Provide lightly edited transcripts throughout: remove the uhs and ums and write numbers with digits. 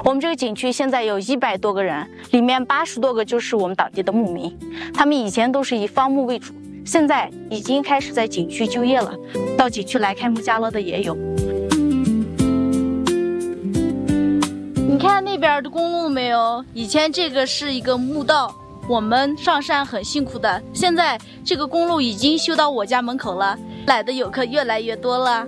我们这个景区现在有100多个人，里面80多个就是我们当地的牧民，他们以前都是以放牧为主，现在已经开始在景区就业了，到景区来开牧家乐的也有。你看那边的公路没有？以前这个是一个牧道，我们上山很辛苦的，现在这个公路已经修到我家门口了，来的游客越来越多了。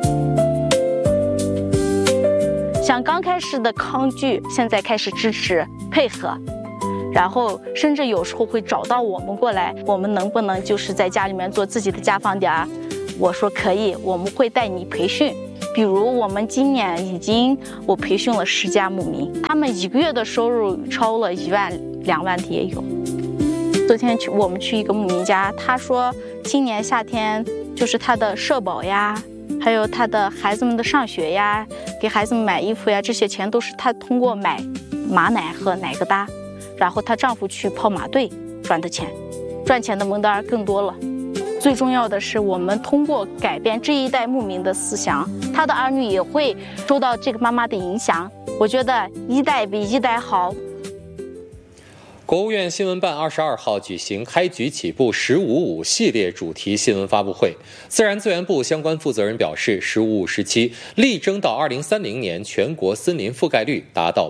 像刚开始的抗拒，现在开始支持配合，然后甚至有时候会找到我们过来，我们能不能就是在家里面做自己的家访点啊？我说可以，我们会带你培训。比如我们今年我培训了10家牧民，他们1个月的收入超了1万2万的也有。昨天我们去一个牧民家，他说今年夏天就是他的社保呀，还有他的孩子们的上学呀，给孩子们买衣服呀，这些钱都是他通过买马奶和奶疙瘩，然后她丈夫去跑马队赚的钱，赚钱的门道更多了。最重要的是，我们通过改变这一代牧民的思想，他的儿女也会受到这个妈妈的影响。我觉得一代比一代好。 国务院新闻办22号举行开局起步“1055”系列主题新闻发布会。自然资源部相关负责人表示，“1055”时期力争到2030年全国森林覆盖率达到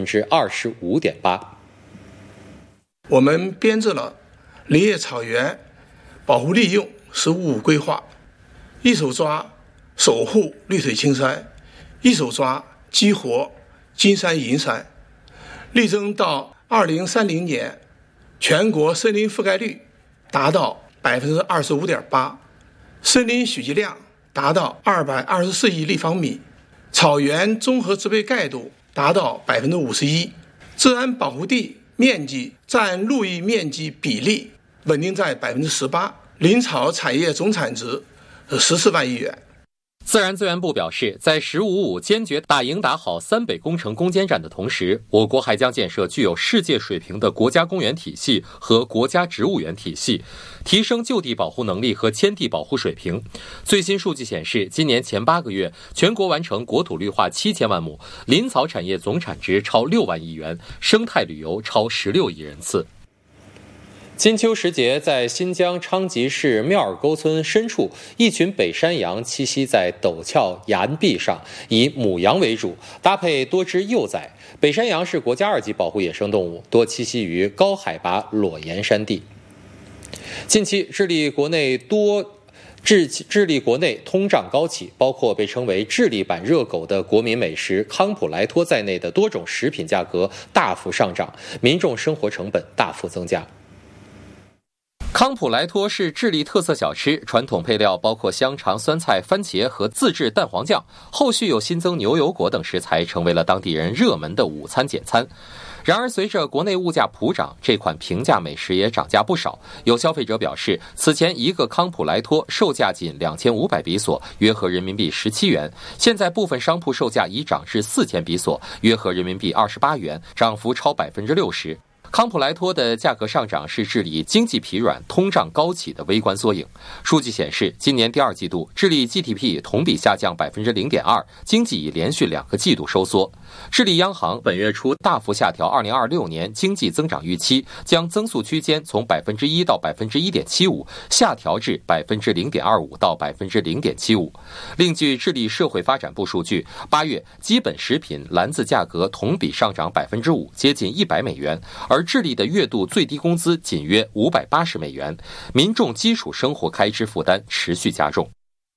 25.8%。 我们编制了林业草原保护利用“1055”规划，一手抓守护绿水青山，一手抓激活金山银山，力争到2030年全国森林覆盖率达到25.8%，森林蓄积量达到224亿立方米，草原综合植被盖度达到51%，自然保护地面积占陆域面积比例稳定在18%，林草产业总产值14万亿元。 自然资源部表示，在“1055”坚决打赢打好三北工程攻坚战的同时，我国还将建设具有世界水平的国家公园体系和国家植物园体系，提升就地保护能力和迁地保护水平。最新数据显示，今年前8个月，全国完成国土绿化7000万亩，林草产业总产值超6万亿元，生态旅游超16亿人次。金秋时节，在新疆昌吉市庙儿沟村深处，一群北山羊栖息在陡峭岩壁上，以母羊为主，搭配多只幼崽。北山羊是国家2级保护野生动物，多栖息于高海拔裸岩山地。近期，智利国内通胀高企，包括被称为智利版热狗的国民美食康普莱托在内的多种食品价格大幅上涨，民众生活成本大幅增加。康普莱托是智利特色小吃，传统配料包括香肠、酸菜、番茄和自制蛋黄酱，后续有新增牛油果等食材，成为了当地人热门的午餐简餐。然而，随着国内物价普涨，这款平价美食也涨价不少。有消费者表示，此前一个康普莱托售价仅2500比索，约合人民币17元，现在部分商铺售价已涨至4000比索，约合人民币28元，涨幅超60%。康普莱托的价格上涨是治理经济疲软、通胀高企的微观缩影。数据显示，今年第2季度，智利 GDP 同比下降 0.2%， 经济已连续2个季度收缩。智利央行本月初大幅下调2026年经济增长预期，将增速区间从 1% 到 1.75% 下调至 0.25% 到 0.75%。另据智利社会发展部数据，8月基本食品篮子价格同比上涨 5%， 接近100美元，而智利的月度最低工资仅约580美元，民众基础生活开支负担持续加重。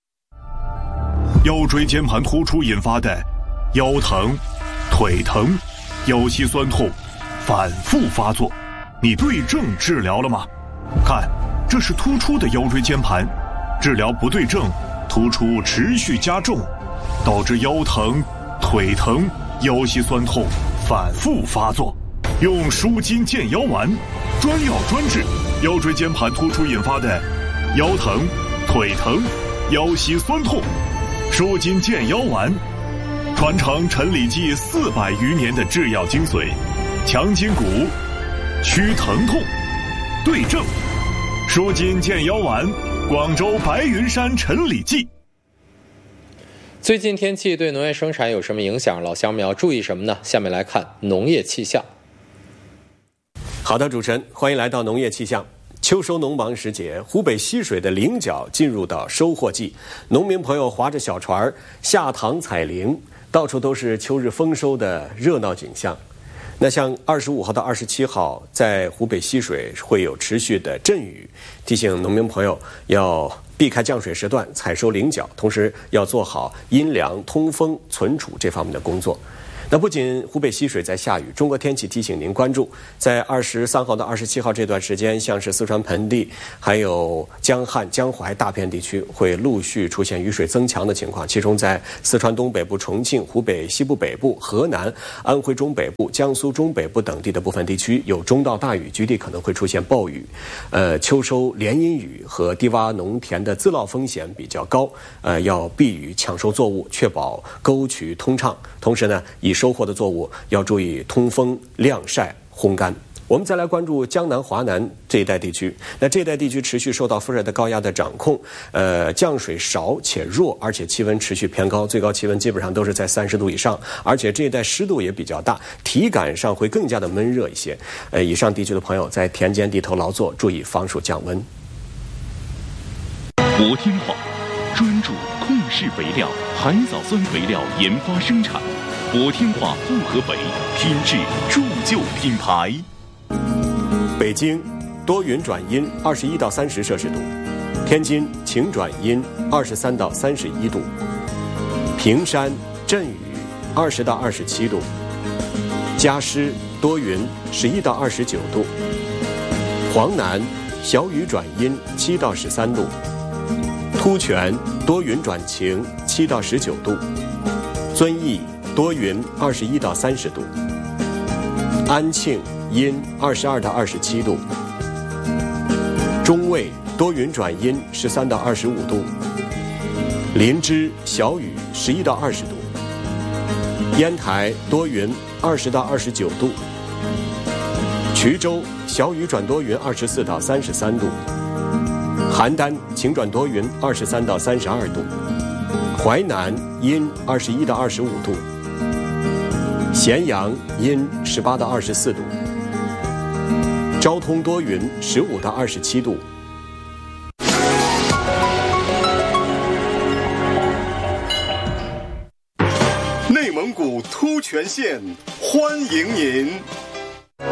腰椎间盘突出引发的腰疼、腿疼、腰膝酸痛反复发作，你对症治疗了吗？看，这是突出的腰椎间盘，治疗不对症，突出持续加重，导致腰疼、腿疼、腰膝酸痛反复发作。用舒筋健腰丸，专药专治腰椎间盘突出引发的腰疼、腿疼、腰膝酸痛。舒筋健腰丸传承陈李济400余年的制药精髓，强筋骨，祛疼痛，对症。舒筋健腰丸，广州白云山陈李济。 最近天气对农业生产有什么影响？老乡们要注意什么呢？下面来看农业气象。 好的，主持人，欢迎来到农业气象。秋收农忙时节，湖北溪水的菱角进入到收获季，农民朋友划着小船下塘采菱，到处都是秋日丰收的热闹景象。那像25号到27号，在湖北溪水会有持续的阵雨，提醒农民朋友要避开降水时段采收菱角，同时要做好阴凉、通风、存储这方面的工作。那不仅湖北溪水在下雨，中国天气提醒您关注，在23号到27号这段时间，像是四川盆地、还有江汉、江淮大片地区会陆续出现雨水增强的情况，其中在四川东北部、重庆、湖北西部北部、河南、安徽中北部、江苏中北部等地的部分地区有中到大雨，局地可能会出现暴雨。秋收连阴雨和低洼农田的自涝风险比较高，要避雨抢收作物，确保沟渠通畅。同时呢，已收获的作物要注意通风、晾晒、烘干。我们再来关注江南、华南这一带地区。那这一带地区持续受到副热带高压的掌控，降水少且弱，而且气温持续偏高，最高气温基本上都是在30度以上，而且这一带湿度也比较大，体感上会更加的闷热一些。以上地区的朋友在田间地头劳作，注意防暑降温。 国天化专注控制肥料、海藻酸肥料研发生产，国天化复合肥品质铸就品牌。 北京多云转阴，21到30摄氏度；天津晴转阴，23到31度；平山阵雨，20到27度；嘉施多云，11到29度；黄南小雨转阴，7到13度；突泉多云转晴，7到19度；遵义多云，21到30度；安庆阴22到27度；中卫多云转阴13到25度；林芝小雨11到20度；烟台多云20到29度；衢州小雨转多云24到33度；邯郸晴转多云23到32度；淮南阴21到25度；咸阳阴18到24度；昭通多云15到27度。 内蒙古突泉县欢迎您。